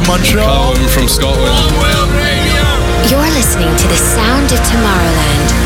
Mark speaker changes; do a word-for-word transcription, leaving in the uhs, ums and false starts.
Speaker 1: from Montreal.
Speaker 2: Colin from Scotland.
Speaker 3: You're listening to the sound of Tomorrowland